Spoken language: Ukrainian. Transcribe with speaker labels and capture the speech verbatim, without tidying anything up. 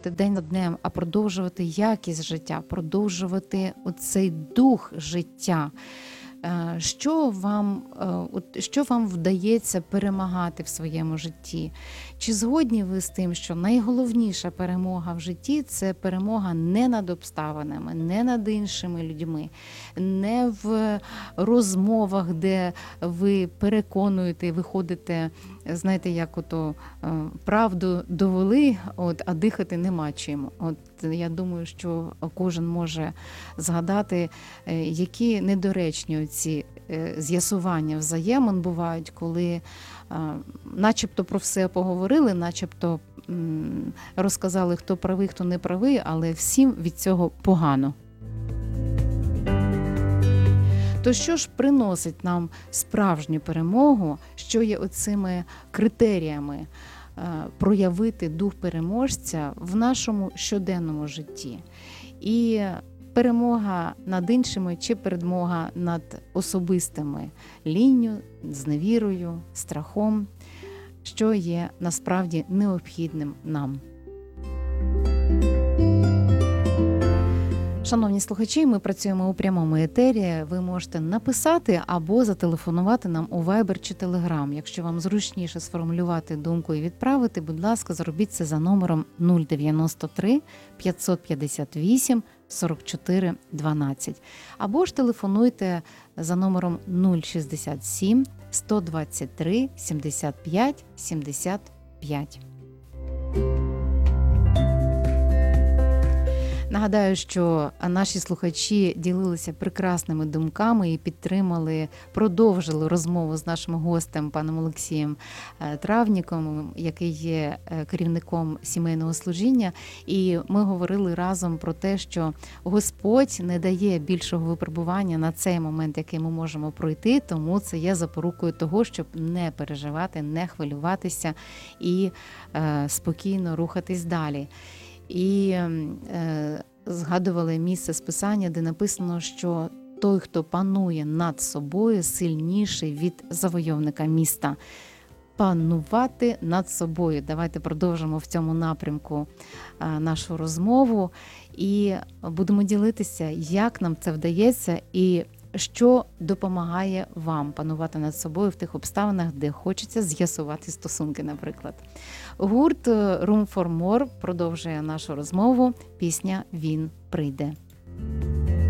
Speaker 1: продовжувати день за днем, а продовжувати якість життя, продовжувати оцей дух життя. Що вам, от, що вам вдається перемагати в своєму житті? Чи згодні ви з тим, що найголовніша перемога в житті – це перемога не над обставинами, не над іншими людьми, не в розмовах, де ви переконуєте, виходите, знаєте, як ото правду довели, от, а дихати нема чим. От я думаю, що кожен може згадати, які недоречні ці з'ясування взаємин бувають, коли начебто про все поговорили, начебто розказали, хто правий, хто не правий, але всім від цього погано. То що ж приносить нам справжню перемогу, що є оцими критеріями проявити дух переможця в нашому щоденному житті? І перемога над іншими чи перемога над особистими лінню, зневірою, страхом, що є насправді необхідним нам. Шановні слухачі, ми працюємо у прямому етері. Ви можете написати або зателефонувати нам у Viber чи Telegram. Якщо вам зручніше сформулювати думку і відправити, будь ласка, зробіть це за номером нуль дев'яносто три п'ятсот п'ятдесят вісім сорок чотири дванадцять. Або ж телефонуйте за номером нуль шістдесят сім сто двадцять три сімдесят п'ять сімдесят п'ять. Нагадаю, що наші слухачі ділилися прекрасними думками і підтримали, продовжили розмову з нашим гостем, паном Олексієм Травніком, який є керівником сімейного служіння. І ми говорили разом про те, що Господь не дає більшого випробування на цей момент, який ми можемо пройти, тому це є запорукою того, щоб не переживати, не хвилюватися і е, спокійно рухатись далі. І е, згадували місце з Писання, де написано, що той, хто панує над собою, сильніший від завойовника міста. Панувати над собою. Давайте продовжимо в цьому напрямку е, нашу розмову і будемо ділитися, як нам це вдається і що допомагає вам панувати над собою в тих обставинах, де хочеться з'ясувати стосунки, наприклад. Гурт Room for More продовжує нашу розмову. Пісня «Він прийде».